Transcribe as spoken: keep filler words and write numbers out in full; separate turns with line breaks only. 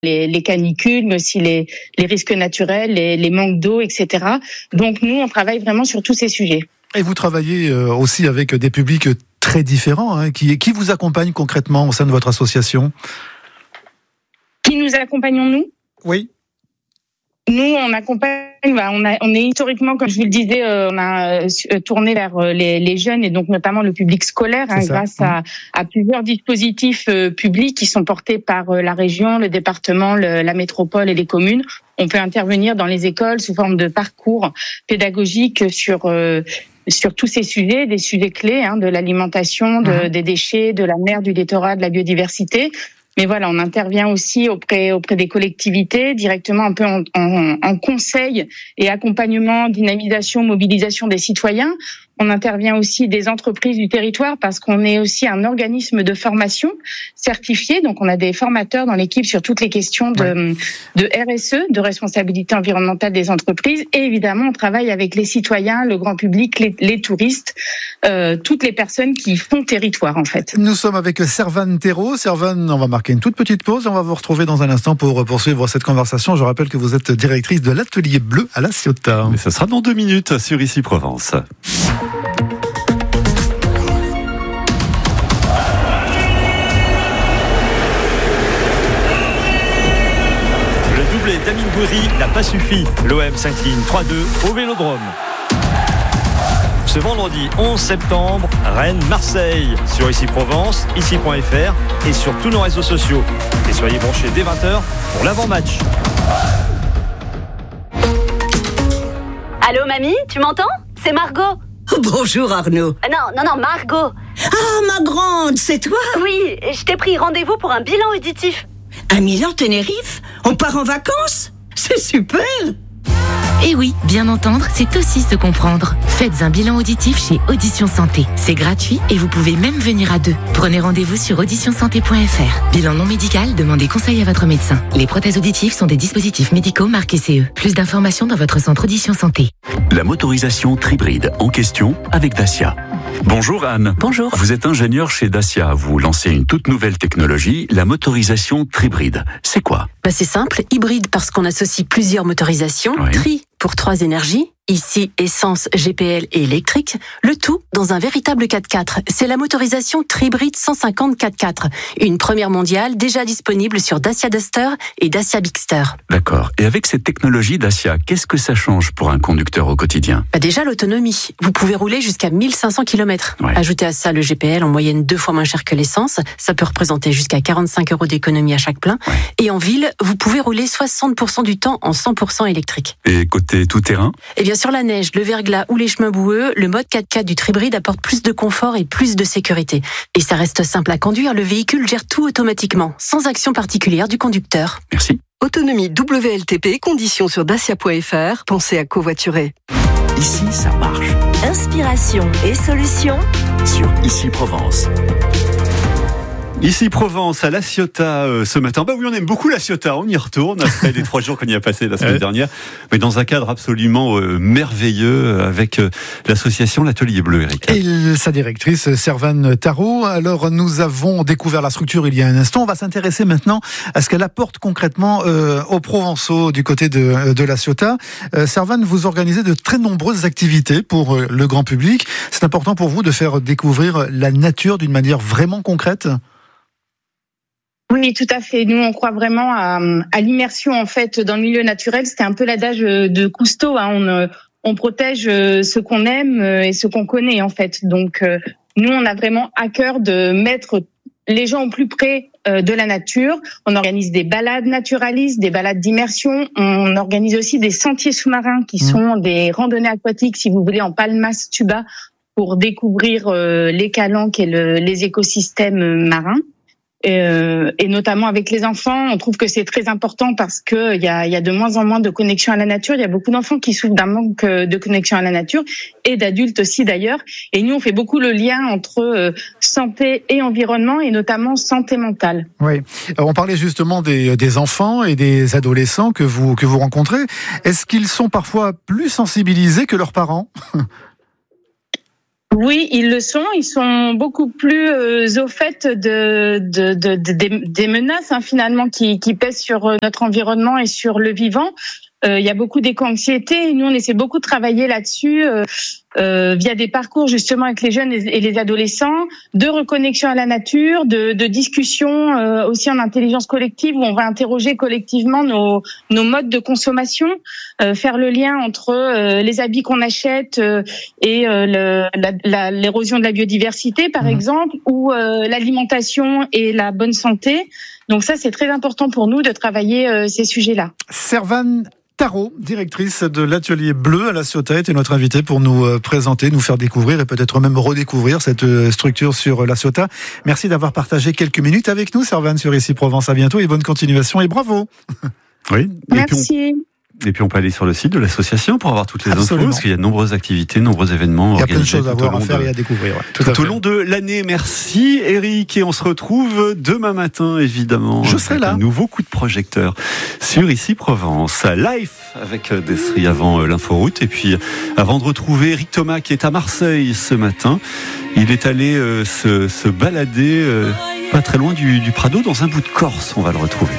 les, les canicules, mais aussi les, les risques naturels, les, les manques d'eau, et cetera. Donc nous, on travaille vraiment sur tous ces sujets.
Et vous travaillez aussi avec des publics très différents, hein, qui, qui vous accompagnent concrètement au sein de votre association ?
Qui nous accompagnons, nous ?
Oui.
Nous, on accompagne, on, a, on est historiquement, comme je vous le disais, on a tourné vers les, les jeunes et donc notamment le public scolaire, hein, grâce à, à plusieurs dispositifs publics qui sont portés par la région, le département, le, la métropole et les communes. On peut intervenir dans les écoles sous forme de parcours pédagogiques sur euh, sur tous ces sujets, des sujets clés, hein, de l'alimentation, de, des déchets, de la mer, du littoral, de la biodiversité. Mais voilà, on intervient aussi auprès auprès des collectivités, directement un peu en, en, en conseil et accompagnement, dynamisation, mobilisation des citoyens. On intervient aussi des entreprises du territoire parce qu'on est aussi un organisme de formation certifié. Donc, on a des formateurs dans l'équipe sur toutes les questions de, ouais. de R S E, de responsabilité environnementale des entreprises. Et évidemment, on travaille avec les citoyens, le grand public, les, les touristes, euh, toutes les personnes qui font territoire, en fait.
Nous sommes avec Servane Thérault. Servane, on va marquer une toute petite pause. On va vous retrouver dans un instant pour poursuivre cette conversation. Je rappelle que vous êtes directrice de l'Atelier Bleu à La Ciotat.
Mais ça sera dans deux minutes sur Ici Provence. Damien Goury n'a pas suffi. L'O M s'incline trois deux au Vélodrome. Ce vendredi onze septembre, Rennes-Marseille sur Ici Provence, ici point f r et sur tous nos réseaux sociaux. Et soyez branchés dès vingt heures pour l'avant-match.
Allô mamie, tu m'entends ? C'est Margot.
Bonjour Arnaud.
Non, non, non, Margot.
Ah, ma grande, c'est toi ?
Oui, je t'ai pris rendez-vous pour un bilan auditif.
À Milan-Tenerife ? On part en vacances ? C'est super !
Eh oui, bien entendre, c'est aussi se comprendre. Faites un bilan auditif chez Audition Santé. C'est gratuit et vous pouvez même venir à deux. Prenez rendez-vous sur audition santé point f r. Bilan non médical, demandez conseil à votre médecin. Les prothèses auditives sont des dispositifs médicaux marqués C E. Plus d'informations dans votre centre Audition Santé.
La motorisation Tribride en question avec Dacia. Bonjour Anne.
Bonjour.
Vous êtes ingénieure chez Dacia. Vous lancez une toute nouvelle technologie, la motorisation Tribride. C'est quoi ?
Bah c'est simple, hybride parce qu'on associe plusieurs motorisations, oui. Tri pour trois énergies, ici essence, G P L et électrique, le tout dans un véritable quatre-quatre. C'est la motorisation Tribride cent cinquante quatre-quatre, une première mondiale déjà disponible sur Dacia Duster et Dacia Bigster.
D'accord. Et avec cette technologie Dacia, qu'est-ce que ça change pour un conducteur au quotidien ?
Bah déjà l'autonomie. Vous pouvez rouler jusqu'à mille cinq cents kilomètres.
Ouais.
Ajoutez à ça le G P L en moyenne deux fois moins cher que l'essence. Ça peut représenter jusqu'à quarante-cinq euros d'économie à chaque plein.
Ouais.
Et en ville, vous pouvez rouler soixante pour cent du temps en cent pour cent électrique.
Et côté tout-terrain ?
Et bien sur la neige, le verglas ou les chemins boueux, le mode quatre-quatre du Tribride apporte plus de confort et plus de sécurité. Et ça reste simple à conduire, le véhicule gère tout automatiquement, sans action particulière du conducteur.
Merci.
Autonomie W L T P, conditions sur dacia point f r. Pensez à covoiturer.
Ici, ça marche.
Inspiration et solutions
sur Ici Provence.
Ici Provence, à La Ciotat, euh, ce matin. Bah oui, on aime beaucoup La Ciotat, on y retourne après les trois jours qu'on y a passé la semaine ouais. dernière, mais dans un cadre absolument euh, merveilleux avec euh, l'association L'Atelier Bleu, Eric.
Et sa directrice, Servane Thérault. Alors, nous avons découvert la structure il y a un instant. On va s'intéresser maintenant à ce qu'elle apporte concrètement euh, aux Provençaux du côté de, de La Ciotat. Euh, Servane, vous organisez de très nombreuses activités pour euh, le grand public. C'est important pour vous de faire découvrir la nature d'une manière vraiment concrète ?
Oui, tout à fait. Nous, on croit vraiment à, à l'immersion en fait dans le milieu naturel. C'était un peu l'adage de Cousteau. Hein. On, on protège ce qu'on aime et ce qu'on connaît en fait. Donc, nous, on a vraiment à cœur de mettre les gens au plus près de la nature. On organise des balades naturalistes, des balades d'immersion. On organise aussi des sentiers sous-marins qui sont des randonnées aquatiques, si vous voulez, en palmas tuba pour découvrir les calanques et le, les écosystèmes marins. Euh, et notamment avec les enfants, on trouve que c'est très important parce que il y a, y a de moins en moins de connexion à la nature. Il y a beaucoup d'enfants qui souffrent d'un manque de connexion à la nature et d'adultes aussi d'ailleurs. Et nous, on fait beaucoup le lien entre euh, santé et environnement et notamment santé mentale.
Oui, on parlait justement des, des enfants et des adolescents que vous que vous rencontrez. Est-ce qu'ils sont parfois plus sensibilisés que leurs parents ?
Oui, ils le sont. Ils sont beaucoup plus euh, au fait de, de, de, de des, des menaces hein, finalement qui, qui pèsent sur notre environnement et sur le vivant. Euh, il y a beaucoup d'éco-anxiété et nous on essaie beaucoup de travailler là-dessus euh, euh, via des parcours justement avec les jeunes et les adolescents, de reconnexion à la nature, de, de discussion euh, aussi en intelligence collective où on va interroger collectivement nos, nos modes de consommation, euh, faire le lien entre euh, les habits qu'on achète euh, et euh, le, la, la, l'érosion de la biodiversité par mmh. exemple, ou euh, l'alimentation et la bonne santé. Donc ça c'est très important pour nous de travailler euh, ces sujets-là.
Servane Tarot, directrice de l'atelier bleu à La Ciotat, était notre invitée pour nous présenter, nous faire découvrir et peut-être même redécouvrir cette structure sur La Ciotat. Merci d'avoir partagé quelques minutes avec nous, Servane, sur Ici Provence. À bientôt et bonne continuation et bravo.
Oui.
Merci.
Et puis on... Et puis on peut aller sur le site de l'association pour avoir toutes les
Absolument.
infos, parce qu'il y a de nombreuses activités, de nombreux événements.
Il y a plein de choses à voir,
à
faire
de,
et à découvrir. Ouais,
tout tout au long de l'année. Merci Eric, et on se retrouve demain matin évidemment.
Je serai là.
Un nouveau coup de projecteur sur Ici Provence. Life avec Desri avant l'inforoute, et puis avant de retrouver Eric Thomas qui est à Marseille ce matin. Il est allé euh, se, se balader euh, pas très loin du, du Prado dans un bout de Corse. On va le retrouver.